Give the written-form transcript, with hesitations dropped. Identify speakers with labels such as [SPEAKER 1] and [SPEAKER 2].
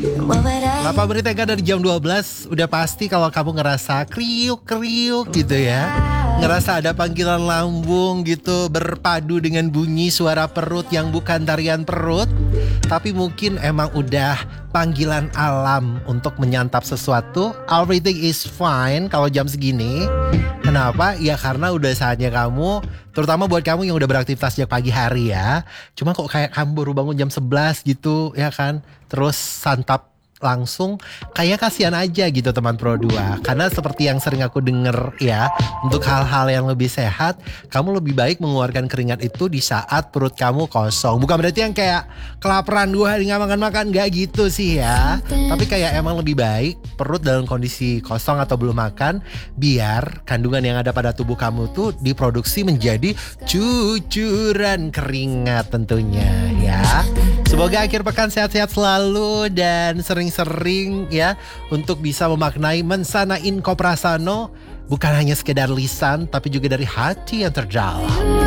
[SPEAKER 1] 8 menit tengah dari jam 12. Udah pasti kalau kamu ngerasa kriuk-kriuk gitu ya, ngerasa ada panggilan lambung gitu berpadu dengan bunyi suara perut yang bukan tarian perut, tapi mungkin emang udah panggilan alam untuk menyantap sesuatu. Everything is fine kalau jam segini. Kenapa? Ya karena udah saatnya kamu, terutama buat kamu yang udah beraktivitas sejak pagi hari ya. Cuma kok kayak kamu baru bangun jam 11 gitu ya kan, terus santap langsung, kayak kasihan aja gitu teman Pro 2. Karena seperti yang sering aku denger ya, untuk hal-hal yang lebih sehat, kamu lebih baik mengeluarkan keringat itu di saat perut kamu kosong. Bukan berarti yang kayak kelaparan 2 hari gak makan-makan, gak gitu sih ya. Tapi kayak emang lebih baik perut dalam kondisi kosong atau belum makan, biar kandungan yang ada pada tubuh kamu tuh diproduksi menjadi cucuran keringat tentunya ya. Semoga akhir pekan sehat-sehat selalu dan sering-sering ya untuk bisa memaknai mensanain koprasano, bukan hanya sekedar lisan tapi juga dari hati yang terdalam.